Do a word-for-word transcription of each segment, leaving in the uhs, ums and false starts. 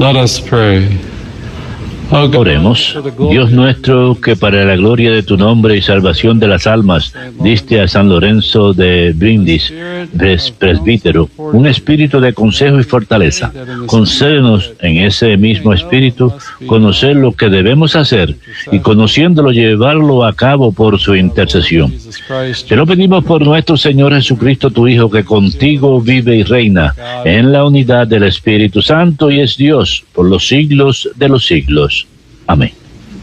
Let us pray. Oh God, Oremos. Dios nuestro, que para la gloria de tu nombre y salvación de las almas diste a San Lorenzo de Brindis, pres- presbítero, un espíritu de consejo y fortaleza. Concédenos en ese mismo espíritu conocer lo que debemos hacer y, conociéndolo, llevarlo a cabo por su intercesión. Te lo pedimos por nuestro Señor Jesucristo, tu Hijo, que contigo vive y reina en la unidad del Espíritu Santo y es Dios por los siglos de los siglos. Amén.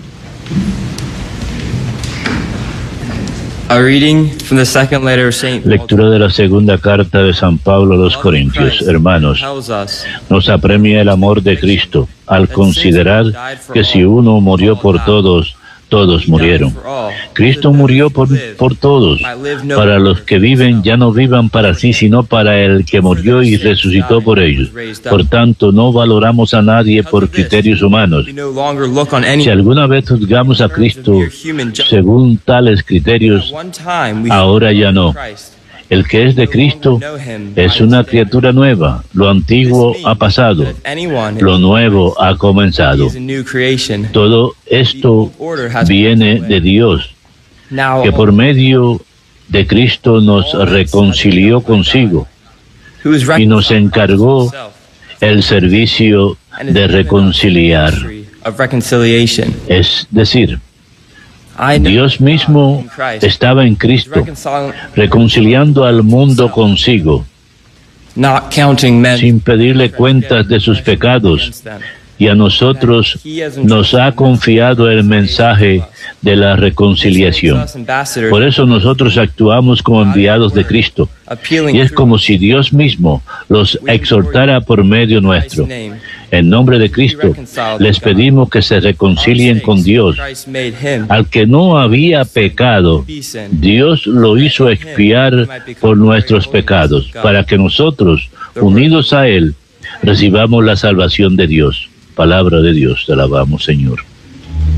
A reading from the second letter of Saint Paul Lectura de la segunda carta de San Pablo a los Corintios. Hermanos, tells us nos apremia el amor de Cristo al considerar que si uno murió por todos, todos murieron. Cristo murió por, por todos, para los que viven ya no vivan para sí, sino para el que murió y resucitó por ellos. Por tanto, no valoramos a nadie por criterios humanos. we no longer look on any Si alguna vez juzgamos a Cristo según tales criterios, one time we ahora ya no. Christ. El que es de Cristo es una criatura nueva. Lo antiguo ha pasado, Anyone lo nuevo ha comenzado. is a new creation. Todo esto viene de Dios, Now que por medio de Cristo nos reconcilió consigo who is y nos encargó himself el servicio and is de given us the reconciliar. ministry of reconciliation. Es decir, I know Dios mismo in Christ estaba en is Cristo, reconciling, reconciliando al mundo consigo, not counting men sin pedirle cuentas de sus pecados, against them. y a nosotros nos ha confiado el mensaje de la reconciliación. Por eso nosotros actuamos como enviados de Cristo, y es como si Dios mismo los exhortara por medio nuestro. En nombre de Cristo, les pedimos que se reconcilien con Dios. Al que no había pecado, Dios lo hizo expiar por nuestros pecados, para que nosotros, unidos a Él, recibamos la salvación de Dios. Palabra de Dios, te alabamos, Señor.